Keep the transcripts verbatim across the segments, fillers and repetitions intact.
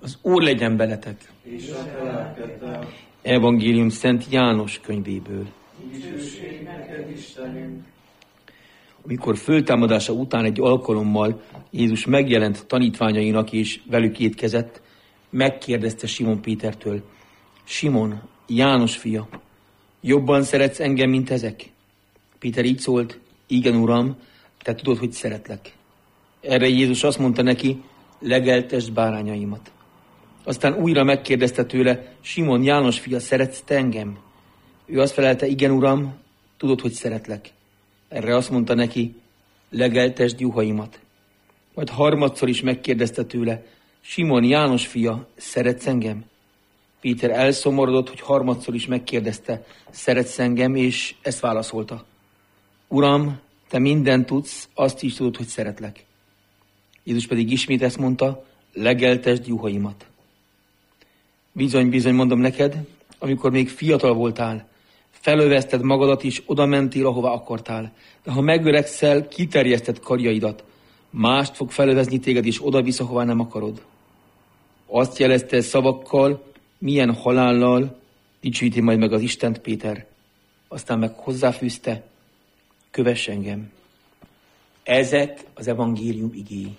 Az Úr legyen veletek. És a te lelkeddel. Evangélium Szent János könyvéből. Dicsőség neked, Istenünk. Amikor föltámadása után egy alkalommal Jézus megjelent tanítványainak és velük étkezett, megkérdezte Simon Pétertől: Simon, János fia, jobban szeretsz engem, mint ezek? Péter így szólt: igen, Uram, te tudod, hogy szeretlek. Erre Jézus azt mondta neki: legeltesd bárányaimat. Aztán újra megkérdezte tőle: Simon, János fia, szeretsz te engem? Ő azt felelte: igen, Uram, tudod, hogy szeretlek. Erre azt mondta neki: legeltesd juhaimat. Majd harmadszor is megkérdezte tőle: Simon, János fia, szeretsz engem? Péter elszomorodott, hogy harmadszor is megkérdezte: szeretsz engem? És ezt válaszolta: Uram, te mindent tudsz, azt is tudod, hogy szeretlek. Jézus pedig ismét ezt mondta: legeltesd juhaimat. Bizony, bizony mondom neked, amikor még fiatal voltál, felövezted magadat és oda mentél, ahova akartál. De ha megöregszel, kiterjeszted karjaidat. Mást fog felövezni téged, és oda visz, ahová nem akarod. Azt jelezte szavakkal, milyen halállal dicsőíti majd meg az Istent Péter. Aztán meg hozzáfűzte: kövess engem. Ezek az evangélium igéi.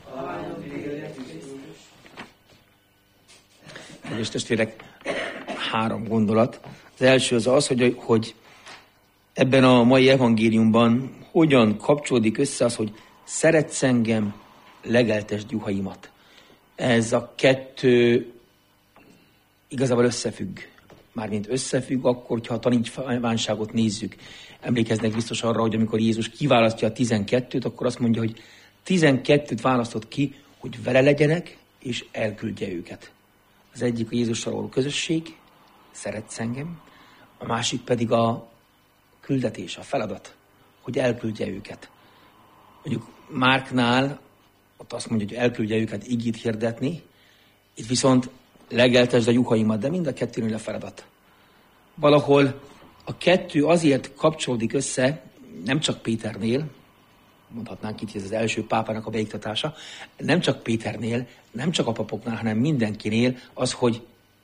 És testvérek, három gondolat. Az első az az, hogy, hogy ebben a mai evangéliumban hogyan kapcsolódik össze az, hogy szeretsz engem, legeltesd juhaimat. Ez a kettő igazából összefügg. Mármint összefügg akkor, hogyha a tanítványságot nézzük. Emlékeznek biztos arra, hogy amikor Jézus kiválasztja a tizenkettőt, akkor azt mondja, hogy tizenkettőt választott ki, hogy vele legyenek, és elküldje őket. Az egyik a Jézussal való közösség, szeretsz engem, a másik pedig a küldetés, a feladat, hogy elküldje őket. Mondjuk Márknál ott azt mondja, hogy elküldje őket igét hirdetni, itt viszont legeltesd a juhaimat, de mind a kettőnél a feladat. Valahol a kettő azért kapcsolódik össze, nem csak Péternél, mondhatnánk itt, hogy ez az első pápának a beiktatása, nem csak Péternél, nem csak a papoknál, hanem mindenkinél az, hogy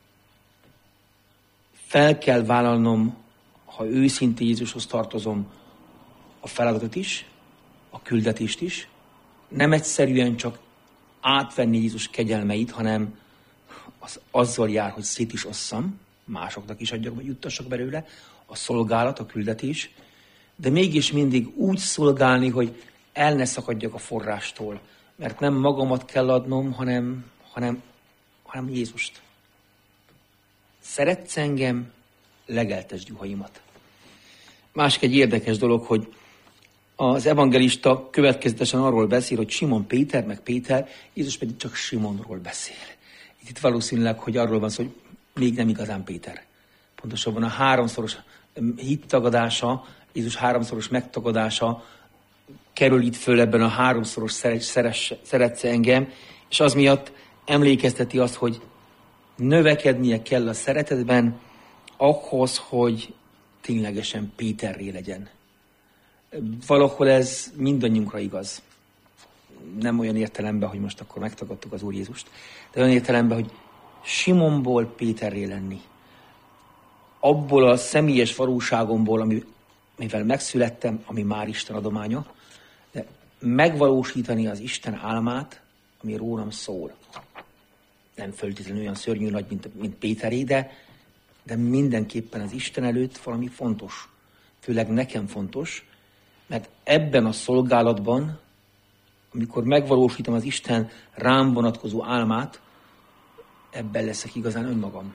fel kell vállalnom, ha őszintén Jézushoz tartozom, a feladatot is, a küldetést is, nem egyszerűen csak átvenni Jézus kegyelmeit, hanem az azzal jár, hogy szét is osszam, másoknak is adjak, vagy juttassak belőle, a szolgálat, a küldetés, de mégis mindig úgy szolgálni, hogy el ne szakadjak a forrástól, mert nem magamat kell adnom, hanem, hanem, hanem Jézust. Szeretsz engem, legeltesd juhaimat. Másik egy érdekes dolog, hogy az evangelista következetesen arról beszél, hogy Simon Péter, meg Péter, Jézus pedig csak Simonról beszél. Itt, itt valószínűleg, hogy arról van szó, hogy még nem igazán Péter. Pontosabban a háromszoros hittagadása, Jézus háromszoros megtagadása kerül itt föl ebben a háromszoros szeretsz engem, és az miatt emlékezteti azt, hogy növekednie kell a szeretetben ahhoz, hogy ténylegesen Péterré legyen. Valahol ez mindannyiunkra igaz. Nem olyan értelemben, hogy most akkor megtagadtuk az Úr Jézust, de olyan értelemben, hogy Simonból Péterré lenni. Abból a személyes valóságomból, ami, mivel megszülettem, ami már Isten adománya, de megvalósítani az Isten álmát, ami rólam szól. Nem feltétlenül olyan szörnyű nagy, mint, mint Péteré, de, de mindenképpen az Isten előtt valami fontos. Főleg nekem fontos, mert ebben a szolgálatban, amikor megvalósítom az Isten rám vonatkozó álmát, ebben leszek igazán önmagam.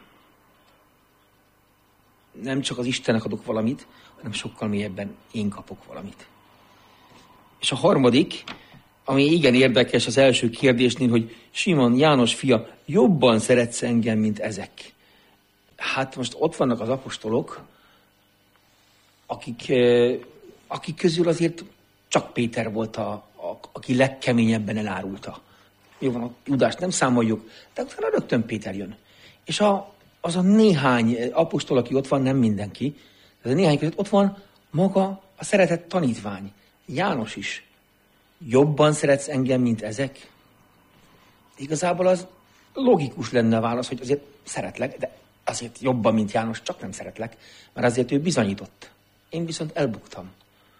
Nem csak az Istennek adok valamit, hanem sokkal mélyebben én kapok valamit. És a harmadik, ami igen érdekes az első kérdésnél, hogy Simon, János fia, jobban szeretsz engem, mint ezek. Hát most ott vannak az apostolok, akik, akik közül azért csak Péter volt, a, a, aki legkeményebben elárulta. Jó van, a Judást nem számoljuk, de utána rögtön Péter jön. És a, az a néhány apostol, aki ott van, nem mindenki, de a néhány között ott van maga a szeretett tanítvány, János is. Jobban szeretsz engem, mint ezek? Igazából az logikus lenne a válasz, hogy azért szeretlek, de azért jobban, mint János, csak nem szeretlek, mert azért ő bizonyított. Én viszont elbuktam.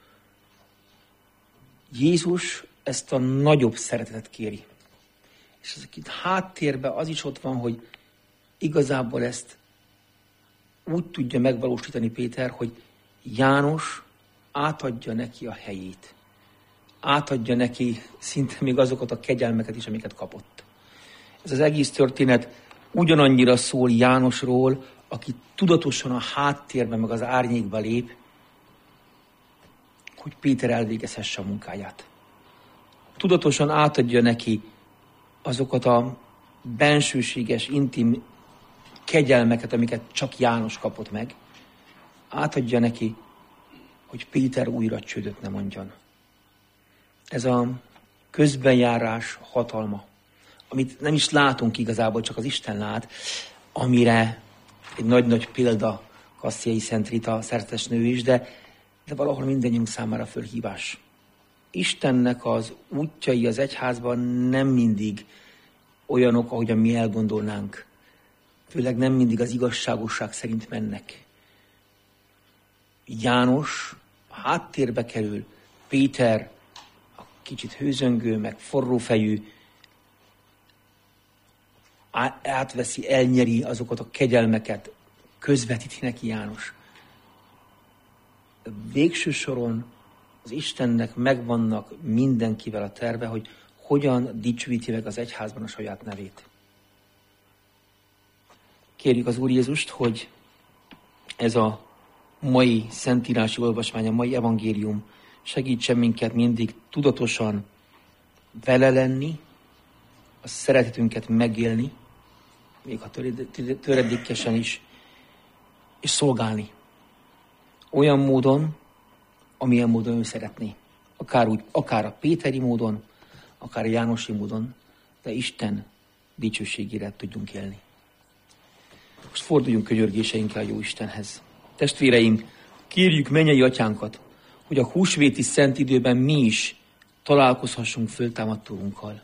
Jézus ezt a nagyobb szeretetet kéri. És ez itt háttérben az is ott van, hogy igazából ezt úgy tudja megvalósítani Péter, hogy János átadja neki a helyét. Átadja neki szinte még azokat a kegyelmeket is, amiket kapott. Ez az egész történet ugyanannyira szól Jánosról, aki tudatosan a háttérben, meg az árnyékba lép, hogy Péter elvégezhesse a munkáját. Tudatosan átadja neki azokat a bensőséges, intim kegyelmeket, amiket csak János kapott meg. Átadja neki, hogy Péter újra csődöt ne mondjon. Ez a közbenjárás hatalma, amit nem is látunk igazából, csak az Isten lát, amire egy nagy-nagy példa Kassziai Szent Rita szerzetesnő is, de, de valahol mindannyiunk számára fölhívás. Istennek az útjai az egyházban nem mindig olyanok, ahogyan mi elgondolnánk. Főleg nem mindig az igazságosság szerint mennek. János háttérbe kerül, Péter a kicsit hőzöngő, meg forrófejű, átveszi, elnyeri azokat a kegyelmeket, közvetíti neki János. Végső soron az Istennek megvannak mindenkivel a terve, hogy hogyan dicsőíti meg az egyházban a saját nevét. Kérjük az Úr Jézust, hogy ez a mai szentírási olvasmány, a mai evangélium segítsen minket mindig tudatosan vele lenni, a szeretetünket megélni, még ha töredékesen is, és szolgálni. Olyan módon, amilyen módon ő szeretné. Akár, úgy, akár a péteri módon, akár a jánosi módon, de Isten dicsőségére tudjunk élni. Most forduljunk könyörgéseinkkel a jó Istenhez. Testvéreim, kérjük mennyei atyánkat, hogy a húsvéti szent időben mi is találkozhassunk föltámadt Urunkkal.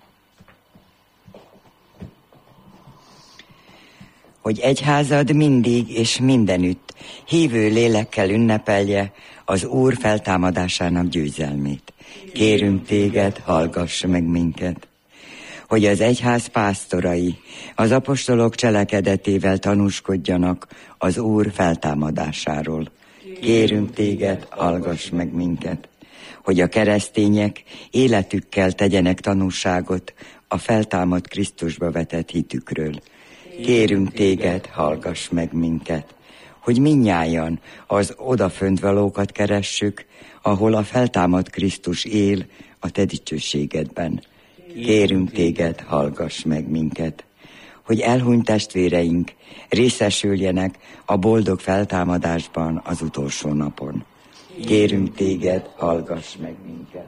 Hogy egyházad mindig és mindenütt hívő lélekkel ünnepelje az Úr feltámadásának győzelmét. Kérünk téged, hallgass meg minket. Hogy az egyház pásztorai az apostolok cselekedetével tanúskodjanak az Úr feltámadásáról. Kérünk téged, hallgass meg minket. Hogy a keresztények életükkel tegyenek tanúságot a feltámadt Krisztusba vetett hitükről. Kérünk téged, hallgass meg minket, hogy mindnyájan az odafönt valókat keressük, ahol a feltámadt Krisztus él a te dicsőségedben. Kérünk téged, hallgass meg minket, hogy elhunyt testvéreink részesüljenek a boldog feltámadásban az utolsó napon. Kérünk téged, hallgass meg minket.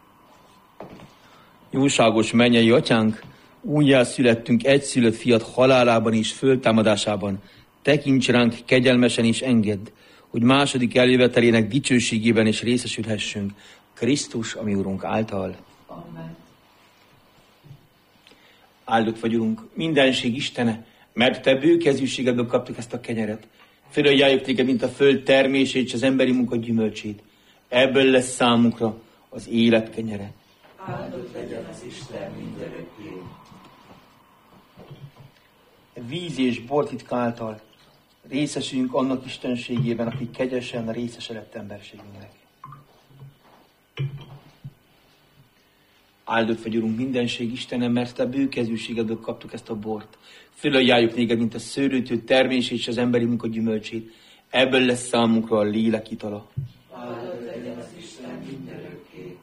Jóságos mennyei atyánk, újjászülettünk egyszülött fiat halálában és föltámadásában. Tekints ránk kegyelmesen és engedd, hogy második eljövetelének dicsőségében is részesülhessünk. Krisztus, ami Urunk által. Amen. Áldott vagy, Urunk, mindenség Istene, mert te bőkezűségedből kaptuk ezt a kenyeret. Fölöljáljuk téged, mint a föld termését és az emberi munka gyümölcsét. Ebből lesz számunkra az élet kenyere. Áldott legyen az Isten mindörökké. Víz és bortitka által részesüljünk annak istenségében, aki kegyesen részesedett emberségünknek. Áldott vagy, Urunk, mindenség Istene, mert te bőkezűségedből kaptuk ezt a bort. Fölöljáljuk téged, mint a szőlőtő termését és az emberi munka gyümölcsét. Ebből lesz számunkra a lélek itala. Áldott legyen az Isten mindörökké.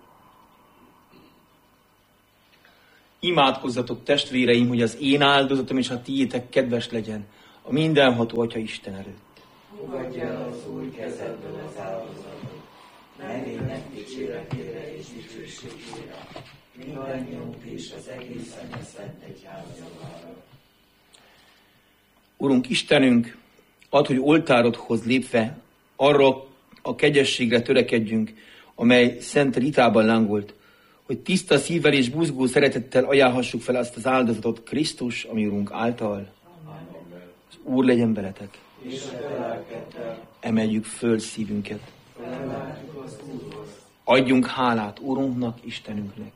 Imádkozzatok, testvéreim, hogy az én áldozatom és a tiétek kedves legyen a mindenható Atya Isten előtt. Fogadj el az Úr kezedből az áldozatot, nevének dicséretére és dicsőségére, mindannyiunk és az egész Anya Szent Egyház javára. Urunk Istenünk, add, hogy oltárodhoz lépve arra a kegyességre törekedjünk, amely Szent Ritában lángolt, hogy tiszta szívvel és buzgó szeretettel ajánlhassuk fel azt az áldozatot Krisztus, ami Urunk által. Az Úr legyen veletek. Emeljük föl szívünket. Adjunk hálát Urunknak, Istenünknek.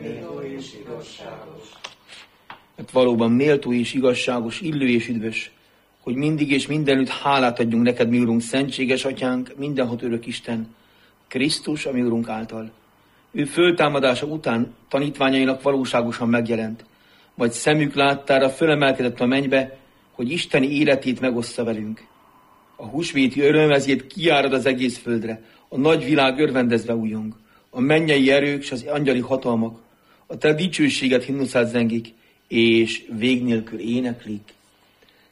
Mert valóban méltó és igazságos, illő és üdvös, hogy mindig és mindenütt hálát adjunk neked, mi Urunk, szentséges Atyánk, mindenhat örök Isten, Krisztus, ami Urunk által. Ő föltámadása után tanítványainak valóságosan megjelent, majd szemük láttára fölemelkedett a mennybe, hogy isteni életét megossza velünk. A húsvéti örömezét kiárad az egész földre, a nagy világ örvendezve újjong, a mennyei erők és az angyali hatalmak, a te dicsőséget himnuszát zengik, és vég nélkül éneklik.